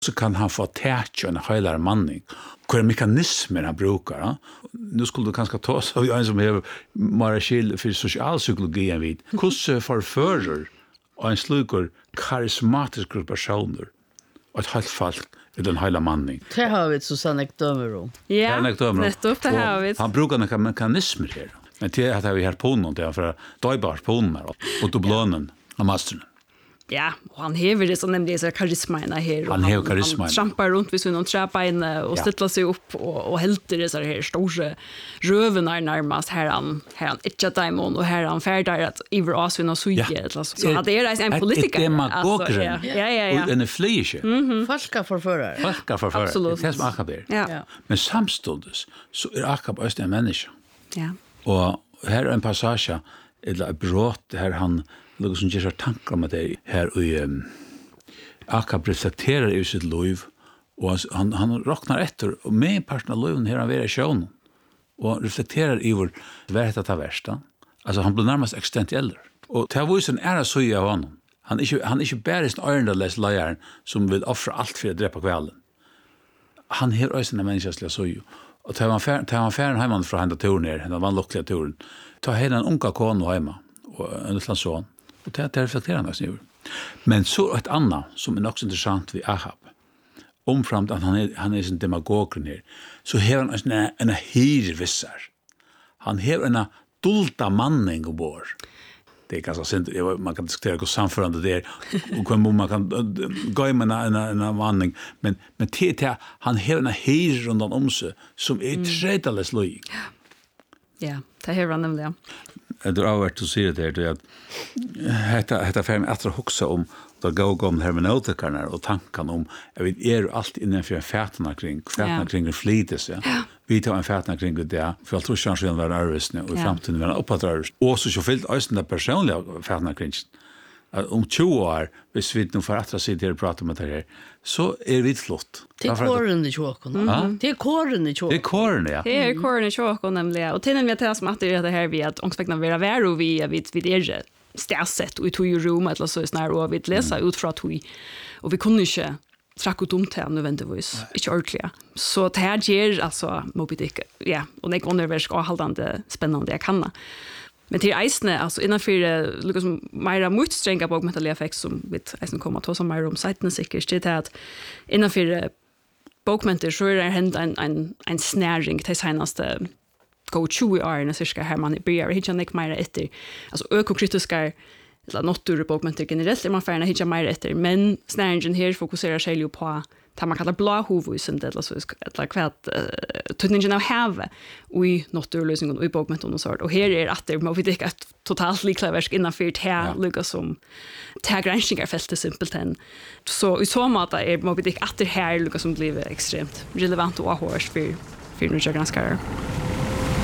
så kan han få tätja en höjlare manning. Vilka mekanismer han brukar. Nu skulle du kanske ta oss av en som är Marashil för socialpsykologi en vid. Hur förförer en slukor karismatiska personer och ett helt fall i den hela manning. Det har vi Susanne dömer om. Ja, nettopp det har vi. Han brukar några mekanismer här. Men det är vi här på någon det för döjbart på någon och dubblanen av mastern. Ja, och han hever det som nämnde så karismaina här. Han hever karisma. Han trampar runt vid någon träbein och ställer sig upp och hälter det så här stora rövenar närmast här han inte diamond och här han färdar att iver oss vid någon suje så hade det är en politiker. Det är demagoger. Ja. Och en flyge. Falska förförare. Det är som Akab. Ja. Men samståndes så är Akab öst en människa. Ja. Och här är en passage eller ett brott här han något som ger tankar om det här i Akab reflekterar i sitt liv och han räknar efter och med parten av livet här han är i sjön och reflekterar i vår värhet av värsta. Alltså han blir närmast existentiell. Och det var ju en ära så av honom. Han är inte bara en öronlös lejaren som vill offra allt för att dräpa kvällen. Han har också en människa så ju. Och tar man färden hemma från hända turen ner, den vanliga turen. Ta hela en unga konu hemma och en liten son. Och det reflekterar han nästan. Men så ett annat som är också intressant vid Ahab. Omframt att han är sin demagogen här. Så har han en hirvissar. Han har en dolda manning och bor. Det är ganska synd. Man kan diskutera hur samförande det är. Och man kan gå med en manning. Men han har en hir runt om sig som är trädales lojig. Ja, det har han nämligen. Det har varit att säga det att detta för mig att huxa om då gå om hermeneutikerna och tanken om jag vet är allt innanför en fätna kring flites ja. Vi tar en fätna kring det för jag tror chansen att vara nervös nu och framtiden vara uppåtrörelse. Och så fyllt östen där personliga fätna kring om 20 år hvis vi nu får att sitta och prata med det här så är vi flott. Det är kåren i tjåkon. Det är kåren i tjåkon. Det är kåren, ja. Det är kåren i tjåkon nämligen. Och till den vi tar som att det är det här vi att ångspekna vara vär och vi är stäset och i tog ju rum eller så snär och vi läsa ut från att vi och vi kunde inte tracka dumt här nödvändigtvis. Inte ordentligt. Så det här ger alltså Moby Dick. Ja, och det går nervös och hållande spännande jag kan. Men till eisne, alltså innanför liksom mera motstränga bokmentaliga effekt som vi eisen kommer att ta som mer om sajten säkert det är att innanför bokmenter så är det hänt en snäring till senaste go 20 år när cirka här man börjar hitta nek mera efter alltså ökokritiska eller naturbokmenter generellt är man färna hitta mera efter men snäringen här fokuserar sig ju på det man kallar blå huvudsynd eller så eller kvart tutningen av have i naturlösningen och i bokmenten och så och här är att det måste det ett totalt likvärdigt innanför det här lucka som taggranskningar fältet simpelt än så i så måte är måste det att det här lucka som blir extremt relevant och hårt för nu jag ganska